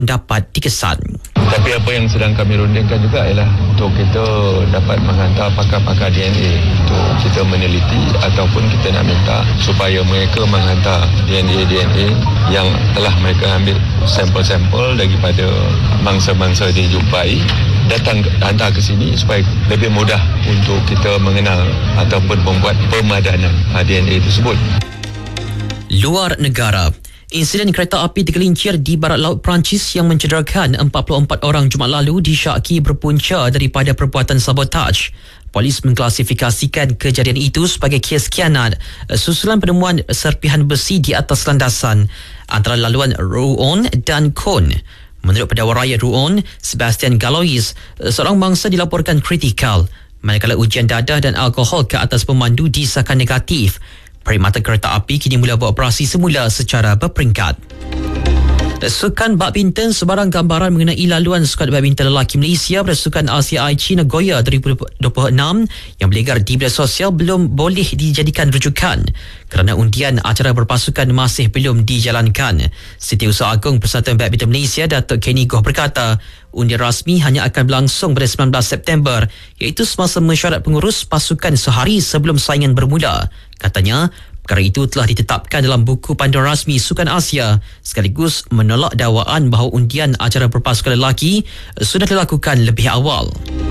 dapat dikesan. Tapi apa yang sedang kami rundingkan juga ialah untuk kita dapat menghantar pakar-pakar DNA untuk kita meneliti ataupun kita nak minta supaya mereka menghantar DNA yang telah mereka ambil sampel-sampel daripada mangsa-mangsa dijumpai, datang hantar ke sini supaya lebih mudah untuk kita mengenal ataupun membuat pemadanan DNA tersebut. Luar negara. Insiden kereta api tergelincir di barat laut Perancis yang mencederakan 44 orang Jumaat lalu disyaki berpunca daripada perbuatan sabotaj. Polis mengklasifikasikan kejadian itu sebagai kes khianat susulan penemuan serpihan besi di atas landasan antara laluan Rouen dan Caen. Menurut Pendakwa Rakyat Rouen, Sebastian Galois, seorang mangsa dilaporkan kritikal, manakala ujian dadah dan alkohol ke atas pemandu disahkan negatif. Perkhidmatan kereta api kini mula beroperasi semula secara berperingkat. Sukan badminton, sebarang gambaran mengenai laluan skuad badminton lelaki Malaysia pada Sukan RCI Nagoya 2026 yang berlegar di media sosial belum boleh dijadikan rujukan kerana undian acara berpasukan masih belum dijalankan. Setiausaha Agung Persatuan Badminton Malaysia, Datuk Kenny Goh berkata, undian rasmi hanya akan berlangsung pada 19 September iaitu semasa mesyuarat pengurus pasukan sehari sebelum saingan bermula. Katanya, perkara itu telah ditetapkan dalam buku panduan rasmi Sukan Asia sekaligus menolak dakwaan bahawa undian acara berpasukan lelaki sudah dilakukan lebih awal.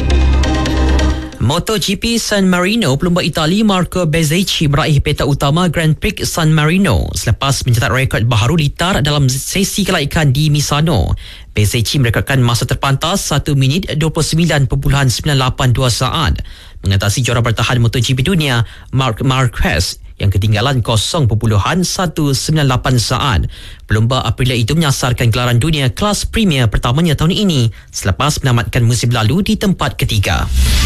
MotoGP San Marino, pelumba Itali Marco Bezzecchi meraih peta utama Grand Prix San Marino selepas mencatat rekod baharu litar dalam sesi kelaikan di Misano. Bezzecchi merekodkan masa terpantas 1 minit 29.982 saat, mengatasi juara bertahan MotoGP dunia Marc Marquez yang ketinggalan 0.198 saat. Pelumba Aprilia itu menyasarkan gelaran dunia kelas Premier pertamanya tahun ini selepas menamatkan musim lalu di tempat ketiga.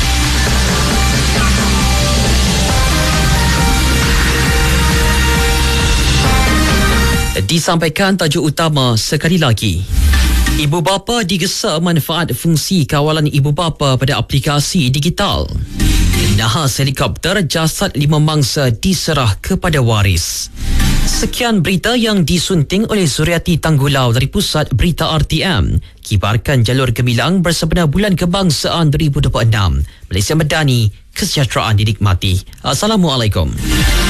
Disampaikan tajuk utama sekali lagi. Ibu bapa digesa manfaat fungsi kawalan ibu bapa pada aplikasi digital. Nahas helikopter, jasad 5 mangsa diserah kepada waris. Sekian berita yang disunting oleh Zuriati Tanggulau dari Pusat Berita RTM. Kibarkan jalur gemilang bersempena Bulan Kebangsaan 2026. Malaysia Madani, kesejahteraan dinikmati. Assalamualaikum.